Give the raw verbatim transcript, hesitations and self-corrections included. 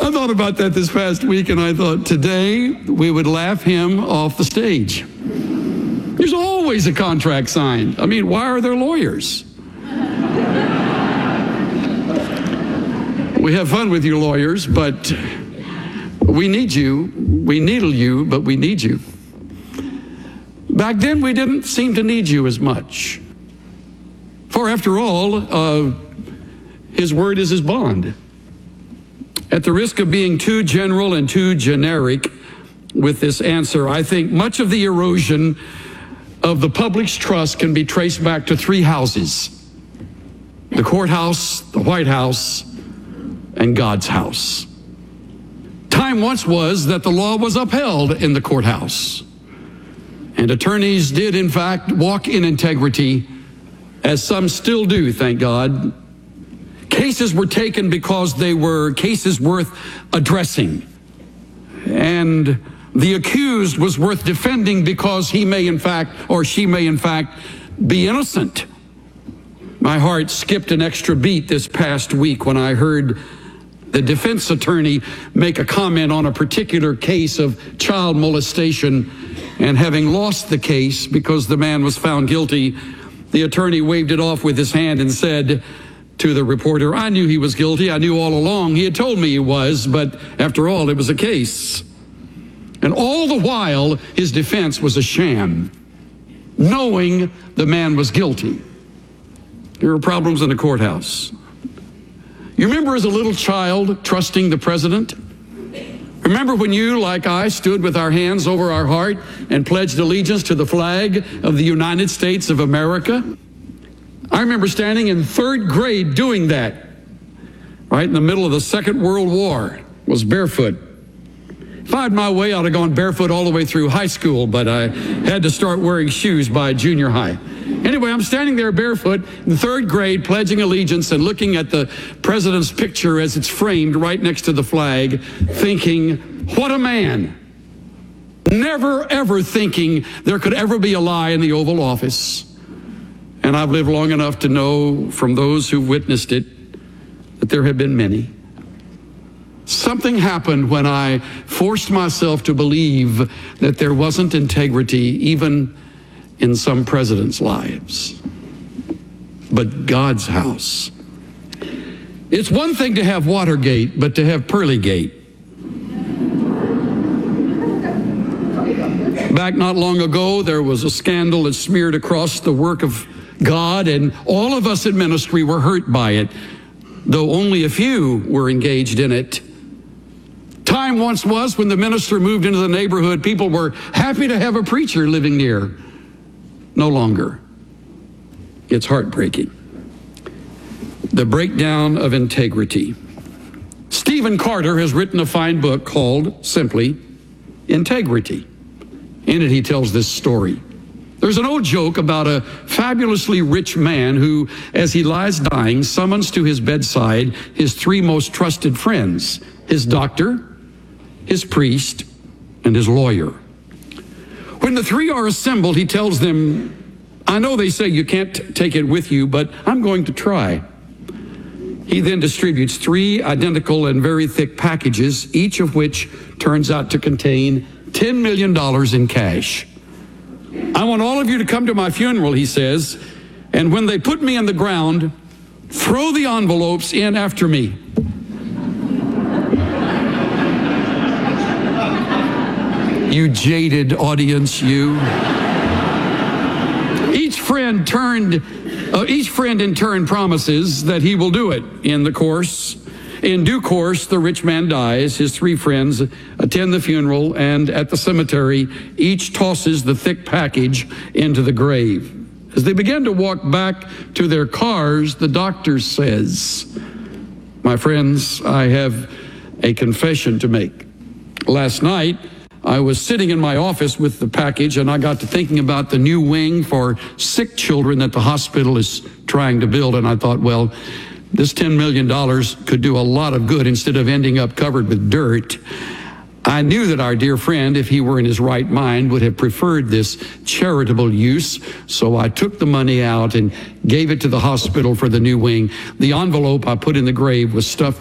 I thought about that this past week, and I thought today we would laugh him off the stage. There's always a contract signed. I mean, why are there lawyers? We have fun with you lawyers, but we need you. We needle you, but we need you. Back then, we didn't seem to need you as much. For after all, uh, his word is his bond. At the risk of being too general and too generic with this answer, I think much of the erosion of the public's trust can be traced back to three houses: the courthouse, the White House, and God's house. Time once was that the law was upheld in the courthouse, and attorneys did in fact walk in integrity, as some still do, thank God. Cases were taken because they were cases worth addressing, and the accused was worth defending because he may in fact, or she may in fact, be innocent. My heart skipped an extra beat this past week when I heard the defense attorney make a comment on a particular case of child molestation, and having lost the case because the man was found guilty, the attorney waved it off with his hand and said to the reporter, "I knew he was guilty. I knew all along. He had told me he was, but after all, it was a case." And all the while, his defense was a sham, knowing the man was guilty. There are problems in the courthouse. You remember as a little child trusting the president? Remember when you, like I, stood with our hands over our heart and pledged allegiance to the flag of the United States of America? I remember standing in third grade doing that, right in the middle of the Second World War, was barefoot. If I had my way, I'd have gone barefoot all the way through high school, but I had to start wearing shoes by junior high. Anyway, I'm standing there barefoot in third grade, pledging allegiance and looking at the president's picture as it's framed right next to the flag, thinking, what a man. Never, ever thinking there could ever be a lie in the Oval Office. And I've lived long enough to know from those who witnessed it that there have been many. Something happened when I forced myself to believe that there wasn't integrity even in some presidents' lives. But God's house. It's one thing to have Watergate, but to have Pearlygate. Back not long ago, there was a scandal that smeared across the work of God, and all of us in ministry were hurt by it, though only a few were engaged in it. Time once was when the minister moved into the neighborhood, people were happy to have a preacher living near. No longer. It's heartbreaking. The breakdown of integrity. Stephen Carter has written a fine book called simply Integrity. In it, he tells this story. There's an old joke about a fabulously rich man who, as he lies dying, summons to his bedside his three most trusted friends: his doctor, his priest, and his lawyer. When the three are assembled, he tells them, "I know they say you can't t- take it with you, but I'm going to try." He then distributes three identical and very thick packages, each of which turns out to contain ten million dollars in cash. "I want all of you to come to my funeral," he says, "and when they put me in the ground, throw the envelopes in after me." You jaded audience, you. Each friend turned, uh, each friend in turn promises that he will do it. In the course, in due course, the rich man dies. His three friends attend the funeral, and at the cemetery, each tosses the thick package into the grave. As they begin to walk back to their cars, the doctor says, "My friends, I have a confession to make. Last night, I was sitting in my office with the package, and I got to thinking about the new wing for sick children that the hospital is trying to build, and I thought, well, this ten million dollars could do a lot of good instead of ending up covered with dirt. I knew that our dear friend, if he were in his right mind, would have preferred this charitable use, so I took the money out and gave it to the hospital for the new wing. The envelope I put in the grave was stuffed